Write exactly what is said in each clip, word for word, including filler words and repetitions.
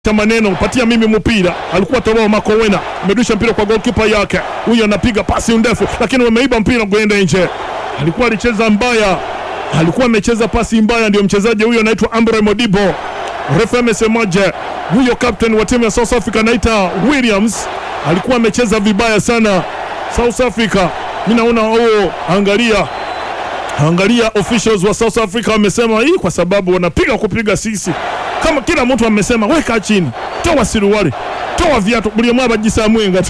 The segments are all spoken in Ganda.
maneno patia mimi mpira, alikuwa Tobao Makowena, amedusha mpira kwa goalkeeper yake, huyo anapiga pasi ndefu lakini wameiba mpira kwenda nje. Alikuwa alicheza mbaya, alikuwa amecheza pasi mbaya, ndio mchezaji huyo anaitwa Ambre Modibo. Refa amesemaje? Huyo captain wa timu ya South Africa anaita Williams alikuwa amecheza vibaya sana South Africa. Mimi naona oh, angalia angalia officials wa South Africa wamesema hii kwa sababu wanapiga kupiga sisi. Kama kila mtu amesema weka chini, toa siruwali, toa viatu, buli mwaba jisa mwenga.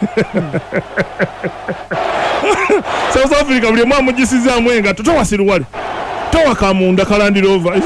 South Africa buli mwaba jisiza mwenga, toa siruwali, toa kamunda kalandi rover.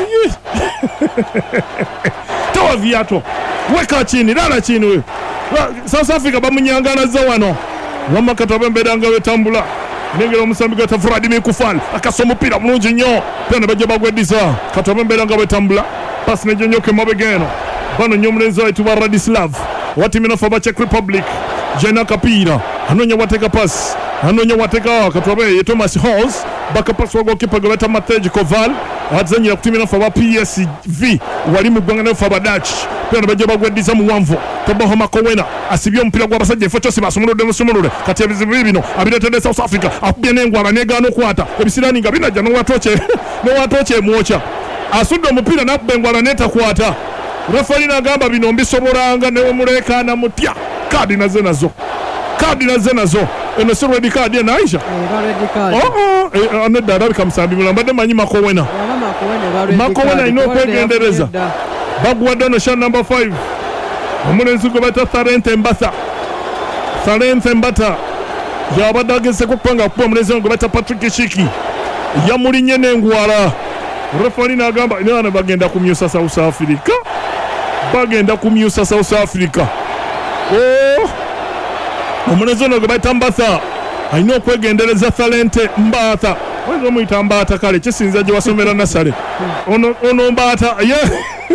Toa viatu, weka chini, lala chini wewe. South Africa bamunyangana za wano. Wama katabembera ngawe tambula. Nengero Msambika ta Vladimir Kufal akasoma mpira mulungi nnyo pena bajja bagweddiza katabembera ngawe tambula. Pass ne jonyoke mabegeno bano nyomulenzi wetu wa Radislav watimina fa Czech Republic jena kapira anonya wateka pass anonya wateka katwabe Thomas Halls baka pass wa goalkeeper gabata Matej Koval adzanyira kutimina fa P S V wali mu gwangana fa Dutch pena bajja bagweddiza mu wanvo Tobao Makowena asibyo mpira gwa basajja ifo cyose basumulode musumulode kati ebizibu bibino abiretende South Africa akubye nengwala negano kwata ebisirani nga binajja no watoche no watoche muocha asudde mpira nakubengwala neta kwata referee nagamba bino mbisobolanga ne muleka na mutya kadi nazo nazo kadi nazo nazo eno so red card ya Aisha e red card oh oh ane dada bikamsambi mulambade manyi Makowena Makowena ino kwegendereza bagwa dono shan number five omulenzi go bata Tharente Mbatha Tharente Mbatha yabadagese kupanga kwa omulenzi go bata Patrick Shiki yamulinye nengwala referee nagamba nana bagenda kumyusa South Africa bagenda kumyusa South Africa oh omulenzi no go bata Mbatha ayino kwegendereza Tharente Mbatha wezo muita Mbatha kale kisinza je wasomera nasale ono ono Mbatha yeah.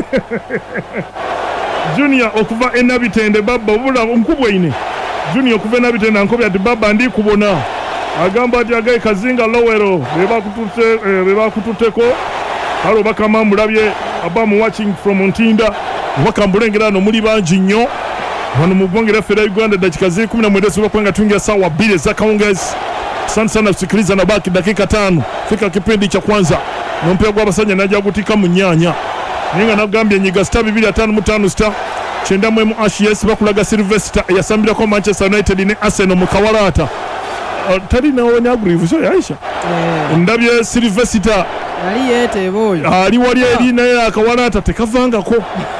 Junior okuva enabitende baba obula omukubwa ine Junior okuva enabitende ankobya ati baba ndi kubona agamba ati agaye kazinga lowero beba kutute beba kututeko halo bakama mulabye abamu watching from Ntinda bakambulengera no muri banji nnyo wano mugongera fera Uganda dakika ziri kumi na moja zuba kwanga tungia sawa bile za kaongezi. Asante sana kusikiliza na baki dakika tano fika kipindi cha kwanza nompea gwa basanya naja gutika munyanya ninga nagambye nyiga star bibiri atano mutano star chenda mwemu Ashes bakulaga Sylvester yasambira ko Manchester United ne Arsenal mukawalata uh, tali nawe ne agree so Aisha yeah. Ndabye Sylvester ali yete boyo ali wali eri naye akawalata tekavanga ko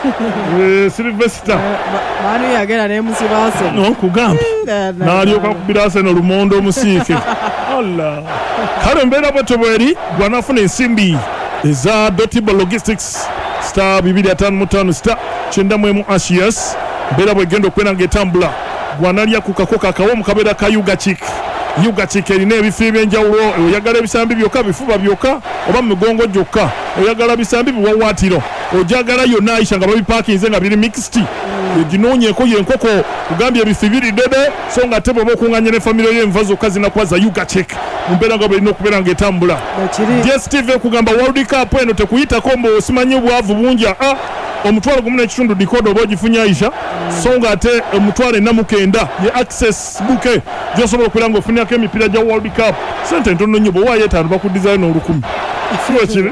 eh Sylvester manu yagera ne musibase no kugamba nali okubira Arsenal lumondo musike Allah kale mbera batobweri gwanafuna ensimbi eza Dotibo Logistics star bibiri atano mutano star chenda mwemu Ashes mbera bwegendo kwena ngetambula gwanalya kukakoka kawo mukabera ka Yuga Chick Yuga Chick erine ebifi byenjawulo oyagala ebisambi byoka bifuba byoka oba mugongo jokka oyagala bisambi biwawatiro ojagala yonna Aisha nga babi parking nga biri mixed eginonye ko yenkoko kugambye ebifi biri debe so nga tebo bokunganye ne family ye mvazo kazi na kwaza Yuga Chick mbera nga balino kubera ngetambula D S T V kugamba World Cup eno tekuyita kombo osimanyi bwavu bunja ah omutwalo gumu n'ekitundu dikodo obogifunya Aisha mm. Songa ate omutwalo namukenda ye access buke josobola okulanga ofunyako emipira gya World Cup sente ntono nnyo bwe wayetaano bakudizayo olukumi siwekiri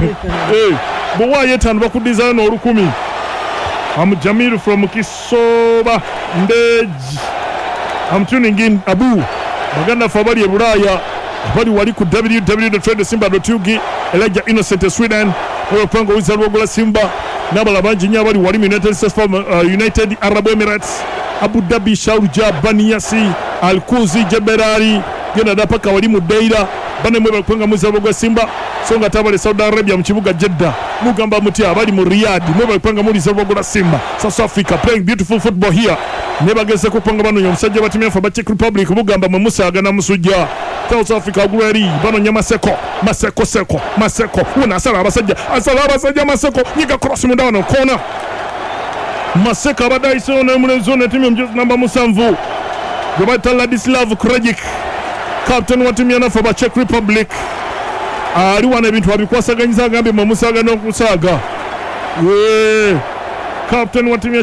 eh bwe wayetaano bakudizayo olukumi I'm Jamil from Kisoba Ndeji I'm tuning in Abu baganda fabali e Bulaya bali wali ku w w w dot trade simba dot u g Elijah Innocent Sweden oyo pango wizarwa gola Simba nabala banji nya bali wali United States of uh, United Arab Emirates Abu Dhabi Sharjah Baniyasi Al-Kuzi Jeberari gena dapaka wali mu Deira bane mwe bakwanga muzarwa gola Simba songa tabale Saudi Arabia mu kibuga Jeddah mugamba muti abali mu Riyadh mwe bakwanga muri zarwa gola Simba South Africa playing beautiful football here nebageze kupanga bano nyomusajja batimya fa Czech Republic mugamba mu musaga na musujja South Africa gulari bano nyamaseko maseko seko maseko una sala abasajja asala abasajja maseko nyiga cross mu ndawano kona maseka abadaiso na mulezone timu mjezo namba musanvu gobata Ladislav Krajic captain wa timu ya fa Czech Republic ali wana ebintu abikwasaganyiza gambe mu musaga no kusaga we kapteni wa timu ya